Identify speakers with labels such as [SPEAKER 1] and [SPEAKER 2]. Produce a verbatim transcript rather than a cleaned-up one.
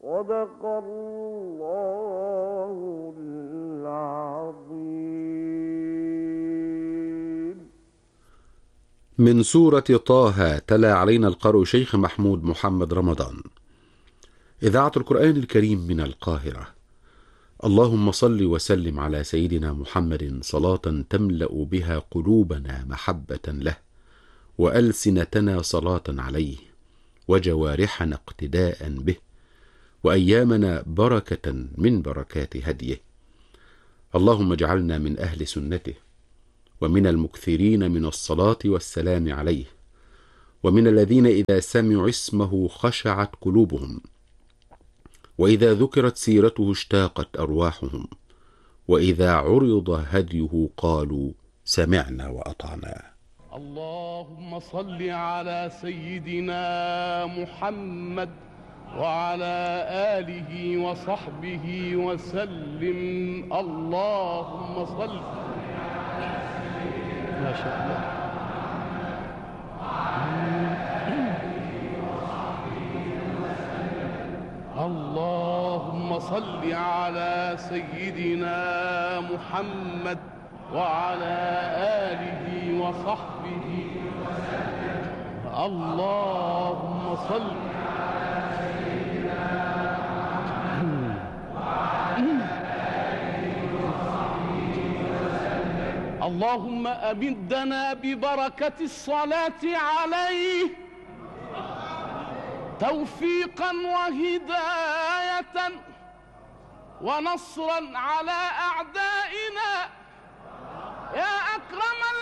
[SPEAKER 1] صدق الله العظيم.
[SPEAKER 2] من سورة طه تلا علينا القارئ شيخ محمود محمد رمضان. إذاعة القرآن الكريم من القاهرة. اللهم صل وسلم على سيدنا محمد صلاة تملأ بها قلوبنا محبة له، وألسنتنا صلاة عليه، وجوارحنا اقتداء به، وأيامنا بركة من بركات هديه. اللهم اجعلنا من أهل سنته، ومن المكثرين من الصلاة والسلام عليه، ومن الذين إذا سمعوا اسمه خشعت قلوبهم، وإذا ذكرت سيرته اشتاقت أرواحهم، وإذا عرض هديه قالوا سمعنا وأطعنا.
[SPEAKER 3] اللهم صل على سيدنا محمد وعلى آله وصحبه وسلم. اللهم صل. ما شاء الله. اللهم صل على سيدنا محمد وعلى آله وصحبه وسلم. اللهم صل. اللهم أمدنا ببركة الصلاة عليه توفيقا وهداية ونصرا على أعدائنا يا أكرم